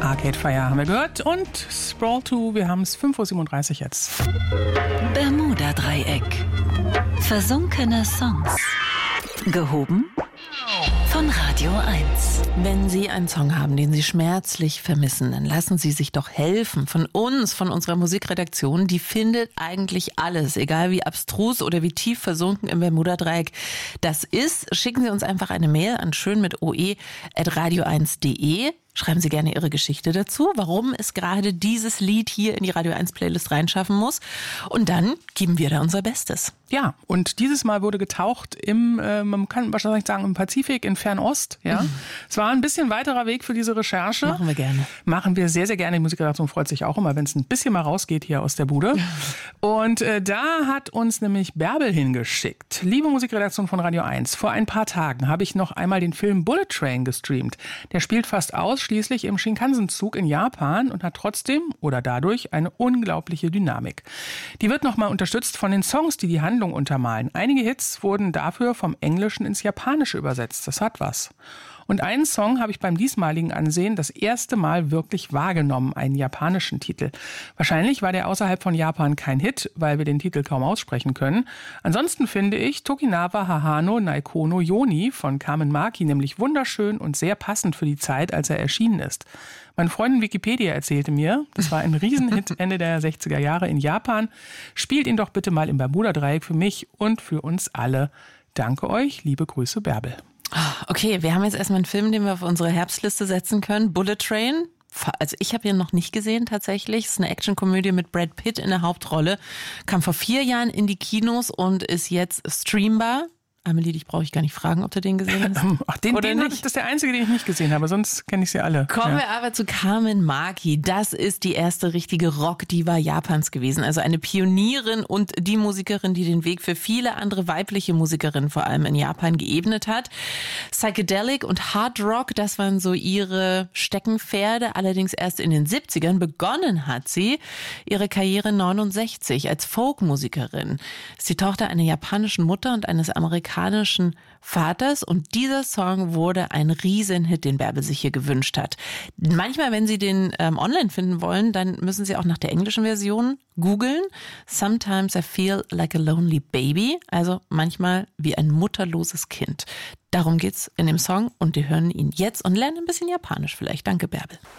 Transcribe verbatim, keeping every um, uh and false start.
Arcade Fire haben wir gehört und Sprawl zwei, wir haben es fünf Uhr siebenunddreißig jetzt. Bermuda-Dreieck. Versunkene Songs. Gehoben von Radio eins. Wenn Sie einen Song haben, den Sie schmerzlich vermissen, dann lassen Sie sich doch helfen von uns, von unserer Musikredaktion. Die findet eigentlich alles, egal wie abstrus oder wie tief versunken im Bermuda-Dreieck das ist. Schicken Sie uns einfach eine Mail an schön mit oe at radio eins punkt de. Schreiben Sie gerne Ihre Geschichte dazu, warum es gerade dieses Lied hier in die Radio eins Playlist reinschaffen muss. Und dann geben wir da unser Bestes. Ja, und dieses Mal wurde getaucht im, äh, man kann wahrscheinlich sagen, im Pazifik, in Fernost. Ja, mhm. Es war ein bisschen weiterer Weg für diese Recherche. Machen wir gerne. Machen wir sehr, sehr gerne. Die Musikredaktion freut sich auch immer, wenn es ein bisschen mal rausgeht hier aus der Bude. Und äh, da hat uns nämlich Bärbel hingeschickt. Liebe Musikredaktion von Radio eins, vor ein paar Tagen habe ich noch einmal den Film Bullet Train gestreamt. Der spielt fast ausschließlich im Shinkansen-Zug in Japan und hat trotzdem oder dadurch eine unglaubliche Dynamik. Die wird nochmal unterstützt von den Songs, die die Handlung untermalen. Einige Hits wurden dafür vom Englischen ins Japanische übersetzt. Das hat was. Und einen Song habe ich beim diesmaligen Ansehen das erste Mal wirklich wahrgenommen, einen japanischen Titel. Wahrscheinlich war der außerhalb von Japan kein Hit, weil wir den Titel kaum aussprechen können. Ansonsten finde ich Tokinawa Hahano Naikono Yoni von Carmen Maki nämlich wunderschön und sehr passend für die Zeit, als er erschienen ist. Meine Freundin Wikipedia erzählte mir, das war ein Riesenhit Ende der sechziger Jahre in Japan. Spielt ihn doch bitte mal im Bermuda-Dreieck für mich und für uns alle. Danke euch, liebe Grüße, Bärbel. Okay, wir haben jetzt erstmal einen Film, den wir auf unsere Herbstliste setzen können. Bullet Train. Also ich habe ihn noch nicht gesehen tatsächlich. Es ist eine Actionkomödie mit Brad Pitt in der Hauptrolle. Kam vor vier Jahren in die Kinos und ist jetzt streambar. Amelie, dich brauche ich gar nicht fragen, ob du den gesehen hast. Ach, den, Oder den nicht? Ich, das ist der einzige, den ich nicht gesehen habe, sonst kenne ich sie alle. Kommen ja. wir aber zu Carmen Maki. Das ist die erste richtige Rock-Diva Japans gewesen. Also eine Pionierin und die Musikerin, die den Weg für viele andere weibliche Musikerinnen vor allem in Japan geebnet hat. Psychedelic und Hard Rock, das waren so ihre Steckenpferde. Allerdings erst in den siebzigern begonnen hat sie ihre Karriere neunundsechzig als Folkmusikerin. Ist die Tochter einer japanischen Mutter und eines amerikanischen Vaters und dieser Song wurde ein Riesenhit, den Bärbel sich hier gewünscht hat. Manchmal, wenn Sie den ähm, online finden wollen, dann müssen Sie auch nach der englischen Version googeln. Sometimes I feel like a lonely baby, also manchmal wie ein mutterloses Kind. Darum geht's in dem Song und wir hören ihn jetzt und lernen ein bisschen Japanisch vielleicht. Danke, Bärbel.